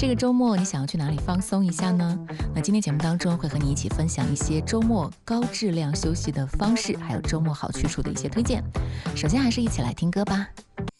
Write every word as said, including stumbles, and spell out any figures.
这个周末你想要去哪里放松一下呢？那今天节目当中会和你一起分享一些周末高质量休息的方式，还有周末好去处的一些推荐。首先还是一起来听歌吧。